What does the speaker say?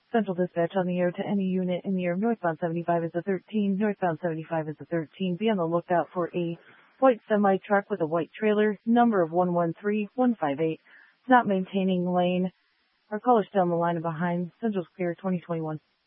Central dispatch on the air to any unit in the air. Northbound 75 is a 13. Northbound 75 is a 13. Be on the lookout for a white semi-truck with a white trailer, number of 113158. Not maintaining lane. Our caller's still on the line and behind. Central's clear 2021.